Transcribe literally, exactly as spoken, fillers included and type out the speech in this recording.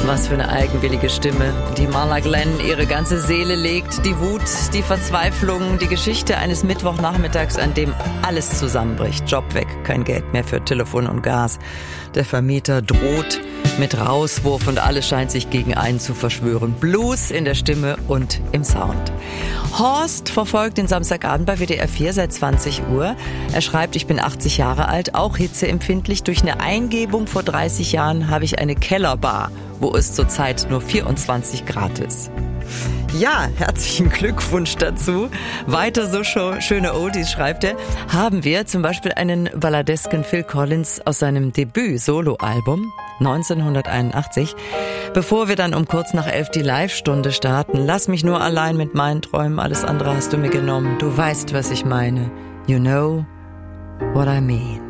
Was für eine eigenwillige Stimme, die Marla Glenn ihre ganze Seele legt. Die Wut, die Verzweiflung, die Geschichte eines Mittwochnachmittags, an dem alles zusammenbricht. Job weg, kein Geld mehr für Telefon und Gas. Der Vermieter droht mit Rauswurf und alles scheint sich gegen einen zu verschwören. Blues in der Stimme und im Sound. Horst verfolgt den Samstagabend bei W D R vier seit zwanzig Uhr. Er schreibt, ich bin achtzig Jahre alt, auch hitzeempfindlich. Durch eine Eingebung vor dreißig Jahren habe ich eine Kellerbar, wo es zurzeit nur vierundzwanzig Grad ist. Ja, herzlichen Glückwunsch dazu. Weiter so schöne Oldies, schreibt er. Haben wir zum Beispiel einen balladesken Phil Collins aus seinem Debüt-Solo-Album neunzehnhunderteinundachtzig. Bevor wir dann um kurz nach elf die Live-Stunde starten, lass mich nur allein mit meinen Träumen, alles andere hast du mir genommen. Du weißt, was ich meine. You know what I mean.